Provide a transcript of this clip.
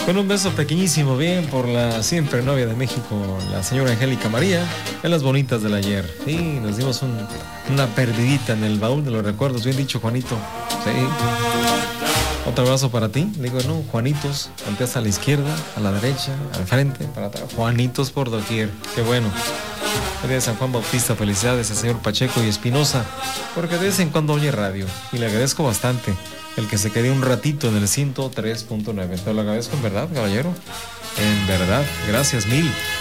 Con un beso pequeñísimo, bien, por la siempre novia de México, la señora Angélica María, en las bonitas del ayer. Sí, nos dimos una perdidita en el baúl de los recuerdos, bien dicho, Juanito. Sí. Otro abrazo para ti. Digo, no, Juanitos, volteas a la izquierda, a la derecha, al frente, para atrás. Juanitos por doquier. Qué bueno. El día de San Juan Bautista, felicidades al señor Pacheco y Espinosa, porque de vez en cuando oye radio y le agradezco bastante el que se quede un ratito en el 103.9. Te lo agradezco en verdad, caballero. En verdad, gracias mil.